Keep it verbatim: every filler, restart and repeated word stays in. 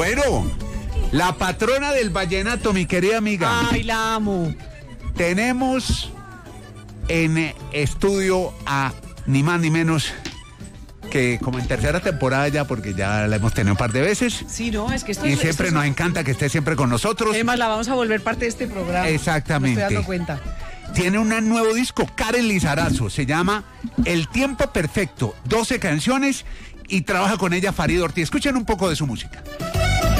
Bueno, la patrona del vallenato, mi querida amiga. Ay, la amo. Tenemos en estudio a ni más ni menos que como en tercera temporada ya, porque ya la hemos tenido un par de veces. Sí, no, es que esto Y es, siempre esto nos es... encanta que esté siempre con nosotros. Además, la vamos a volver parte de este programa. Exactamente. Me estoy dando cuenta. Tiene un nuevo disco, Karen Lizarazo, se llama El Tiempo Perfecto, doce canciones, y trabaja con ella Farid Ortiz. Escuchen un poco de su música.